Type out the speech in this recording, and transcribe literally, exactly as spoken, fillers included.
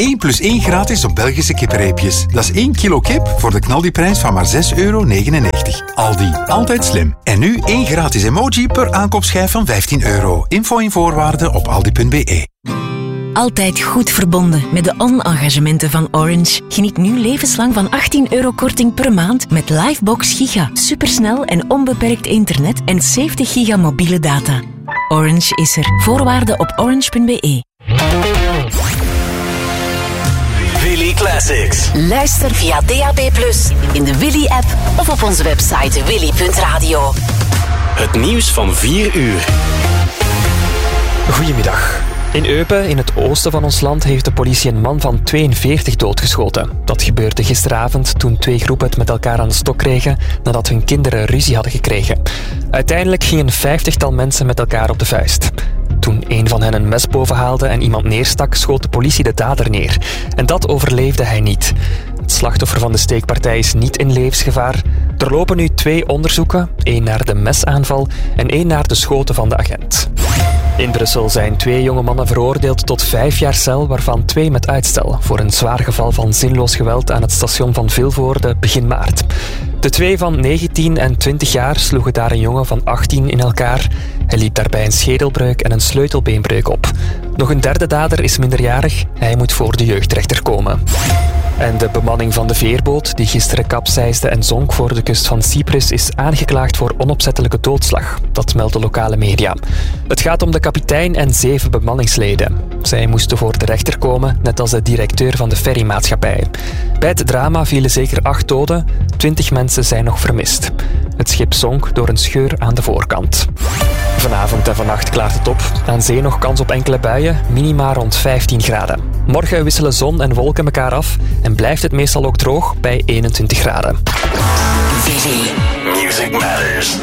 één plus één gratis op Belgische kippenreepjes. Dat is één kilo kip voor de knaldiprijs van maar zes euro negenennegentig. Aldi, altijd slim. En nu één gratis emoji per aankoopschijf van vijftien euro. Info en voorwaarden op aldi punt be. Altijd goed verbonden met de on-engagementen van Orange. Geniet nu levenslang van achttien euro korting per maand met Livebox Giga. Supersnel en onbeperkt internet en zeventig giga mobiele data. Orange is er. Voorwaarden op orange punt be. Willy Classics. Luister via D A B plus, in de Willy-app of op onze website willy punt radio. Het nieuws van vier uur. Goedemiddag. In Eupen, in het oosten van ons land, heeft de politie een man van tweeënveertig doodgeschoten. Dat gebeurde gisteravond toen twee groepen het met elkaar aan de stok kregen nadat hun kinderen ruzie hadden gekregen. Uiteindelijk gingen een vijftigtal mensen met elkaar op de vuist. Toen een van hen een mes bovenhaalde en iemand neerstak, schoot de politie de dader neer. En dat overleefde hij niet. Het slachtoffer van de steekpartij is niet in levensgevaar. Er lopen nu twee onderzoeken, één naar de mesaanval en één naar de schoten van de agent. In Brussel zijn twee jonge mannen veroordeeld tot vijf jaar cel, waarvan twee met uitstel, voor een zwaar geval van zinloos geweld aan het station van Vilvoorde begin maart. De twee van negentien en twintig jaar sloegen daar een jongen van achttien in elkaar. Hij liep daarbij een schedelbreuk en een sleutelbeenbreuk op. Nog een derde dader is minderjarig. Hij moet voor de jeugdrechter komen. En de bemanning van de veerboot, die gisteren kapseisde en zonk voor de kust van Cyprus, is aangeklaagd voor onopzettelijke doodslag. Dat melden lokale media. Het gaat om de kapitein en zeven bemanningsleden. Zij moesten voor de rechter komen, net als de directeur van de ferrymaatschappij. Bij het drama vielen zeker acht doden, twintig mensen zijn nog vermist. Het schip zonk door een scheur aan de voorkant. Vanavond en vannacht klaart het op. Aan zee nog kans op enkele buien, minima rond vijftien graden. Morgen wisselen zon en wolken elkaar af en blijft het meestal ook droog bij eenentwintig graden. Music Matters.